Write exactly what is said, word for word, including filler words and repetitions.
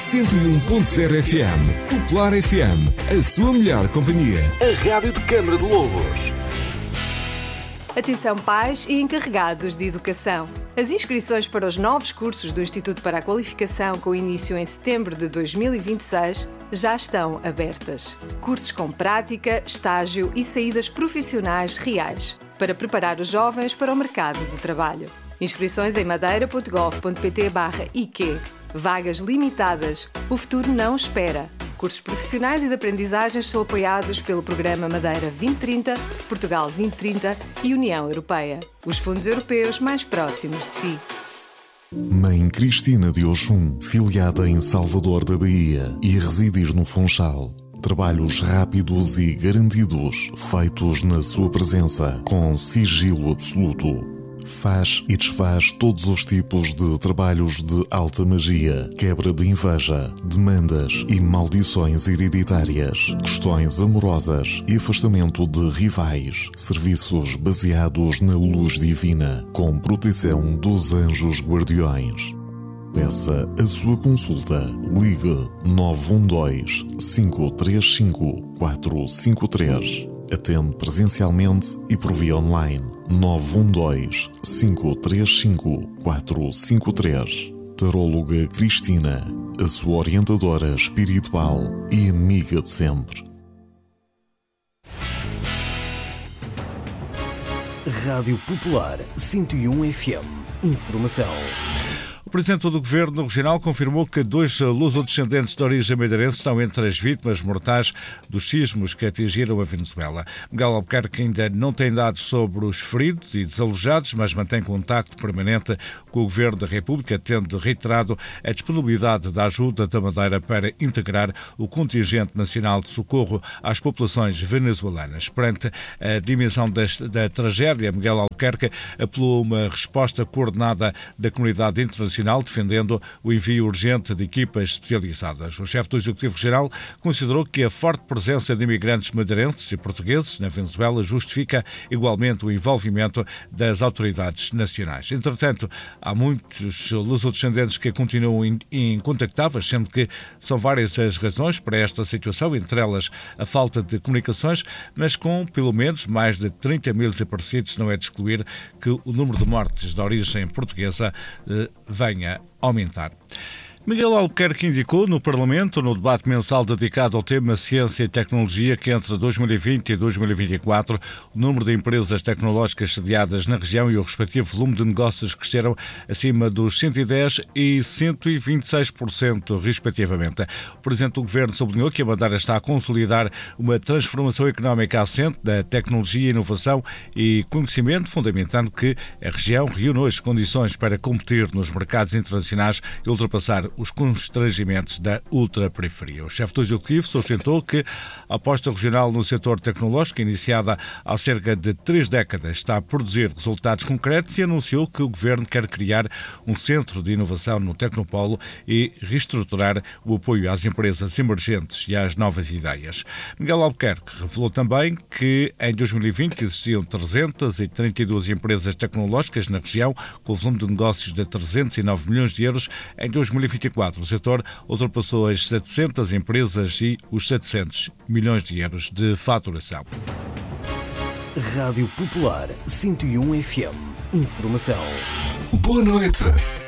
cento e um ponto zero F M. Popular F M, a sua melhor companhia. A rádio de Câmara de Lobos. Atenção pais e encarregados de educação. As inscrições para os novos cursos do Instituto para a Qualificação, com início em setembro de dois mil e vinte e seis, já estão abertas. Cursos com prática, estágio e saídas profissionais reais, para preparar os jovens para o mercado de trabalho. Inscrições em madeira ponto gov ponto pt barra I Q. Vagas limitadas. O futuro não espera. Cursos profissionais e de aprendizagens são apoiados pelo Programa Madeira vinte trinta, Portugal vinte trinta e União Europeia. Os fundos europeus mais próximos de si. Mãe Cristina de Oxum, filiada em Salvador da Bahia e residir no Funchal. Trabalhos rápidos e garantidos, feitos na sua presença, com sigilo absoluto. Faz e desfaz todos os tipos de trabalhos de alta magia, quebra de inveja, demandas e maldições hereditárias, questões amorosas e afastamento de rivais, serviços baseados na luz divina, com proteção dos anjos guardiões. Peça a sua consulta. Ligue nove um dois, cinco três cinco, quatro cinco três. Atende presencialmente e por via online. nove um dois, cinco três cinco, quatro cinco três. Taróloga Cristina, a sua orientadora espiritual e amiga de sempre. Rádio Popular cento e um F M. Informação. O Presidente do Governo Regional confirmou que dois lusodescendentes de origem madeirense estão entre as vítimas mortais dos sismos que atingiram a Venezuela. Miguel Albuquerque ainda não tem dados sobre os feridos e desalojados, mas mantém contacto permanente com o Governo da República, tendo reiterado a disponibilidade da ajuda da Madeira para integrar o contingente nacional de socorro às populações venezuelanas. Perante a dimensão desta, da tragédia, Miguel Albuquerque apelou a uma resposta coordenada da comunidade internacional, defendendo o envio urgente de equipas especializadas. O chefe do Executivo-Geral considerou que a forte presença de imigrantes madeirenses e portugueses na Venezuela justifica igualmente o envolvimento das autoridades nacionais. Entretanto, há muitos lusodescendentes que continuam incontactáveis, sendo que são várias as razões para esta situação, entre elas a falta de comunicações, mas com pelo menos mais de trinta mil desaparecidos não é de excluir que o número de mortes de origem portuguesa eh, venha a aumentar. Miguel Albuquerque indicou no Parlamento, no debate mensal dedicado ao tema Ciência e Tecnologia, que entre dois mil e vinte e dois mil e vinte e quatro o número de empresas tecnológicas sediadas na região e o respectivo volume de negócios cresceram acima dos cento e dez e cento e vinte e seis por cento, respectivamente. O Presidente do Governo sublinhou que a Madeira está a consolidar uma transformação económica assente da tecnologia, inovação e conhecimento, fundamentando que a região reúne hoje condições para competir nos mercados internacionais e ultrapassar os constrangimentos da ultraperiferia. O chefe do Executivo sustentou que a aposta regional no setor tecnológico, iniciada há cerca de três décadas, está a produzir resultados concretos e anunciou que o Governo quer criar um centro de inovação no Tecnopolo e reestruturar o apoio às empresas emergentes e às novas ideias. Miguel Albuquerque revelou também que em dois mil e vinte existiam trezentas e trinta e duas empresas tecnológicas na região, com volume de negócios de trezentos e nove milhões de euros. Em dois mil e vinte e quatro, o setor ultrapassou as setecentas empresas e os setecentos milhões de euros de faturação. Rádio Popular cento e um F M. Informação. Boa noite.